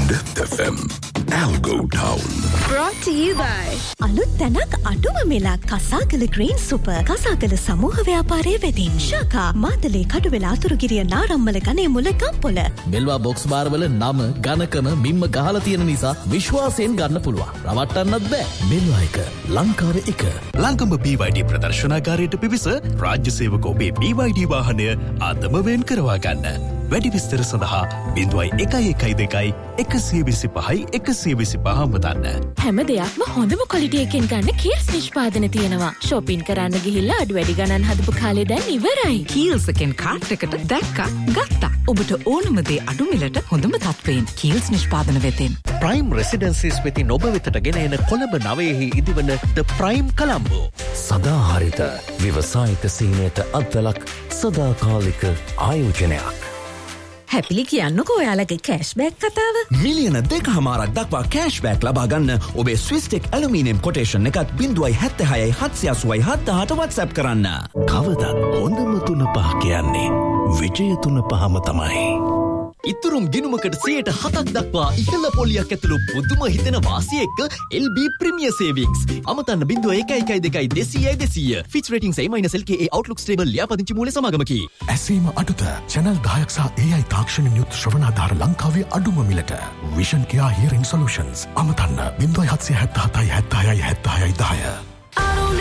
Death FM Algo Town brought to you by අලුත් තැනක් අඩුම මිලක් කසාගල ග්‍රීන් සුපර් කසාගල සමූහ ව්‍යාපාරයේ වෙදින් ශාඛා මාතලේ කඩුවෙල අතුරුගිරිය නාරම්මල ගනේ මුල ගම්පොළ මෙල්වා බොක්ස් බාර් වල නම ගණකම මිම්ම ගහලා තියෙන නිසා විශ්වාසයෙන් ගන්න පුළුවන් රවට්ටන්නත් බෑ මෙල්වා එක ලංකාවේ එක ලංකම BYD ප්‍රදර්ශනාකාරයට පිවිස රාජ්‍ය සේවක ඔබේ BYD වාහනය අදම වෙන් කරවා ගන්න වැඩි විස්තර සඳහා 0112 125 මතන්න හැම දෙයක්ම හොඳම ක්වොලිටි එකෙන් ගන්න කීල්ස් නිෂ්පාදන තියෙනවා. shopping කරන්න ගිහිල්ලා අඩු වැඩි ගණන් හදපු කාලේ දැන් ඉවරයි. කීල්ස් එකෙන් කාට් එකට දැක්කා ගත්තා. ඔබට ඕනම දේ අඩු මිලට හොඳම තත්ත්වයෙන් කීල්ස් නිෂ්පාදන වෙතින්. ප්‍රයිම් රෙසිඩෙන්සිස් වෙතින් ඔබ වෙතට ගෙන එන කොළඹ නවයෙහි ඉදිවන ද ප්‍රයිම් කලම්බෝ. සදාහරිත ව්‍යවසායික සීනයට අත්වලක් සදාකාලික ආයෝජනයක්. හැපිලි කියන්නකෝ ඔයාලගේ කෑෂ්බෑක් කතාව. මිලියන 2.5ක් දක්වා කෑෂ්බෑක් ලබා ගන්න ඔබේ ස්විස්ටෙක් ඇලුමිනියම් කොටේෂන් එකත් 0.76 780 WhatsApp කරන්න. කවදත් හොඳම 3-5 කියන්නේ විජය 3-5ම තමයි. ඉතුරුම් ගිණුමකට 7% දක්වා ඉහළ පොලියක් ඇතුළු පුදුම හිතෙන වාසිය එක්ක LB premier සේවිංග්ස්. අමතන්න 0.112 Fitch Ratings A-LKA Outlook Stable ලියාපදිංචි මූල්‍ය සමාගමකි. ඇසීම අඩුත channel 10ක් සහ AI තාක්ෂණික යුත් ශ්‍රවණාධාර ලංකාවේ අඩුම මිලට Vision Care Hearing Solutions. අමතන්න 0777 76 76 10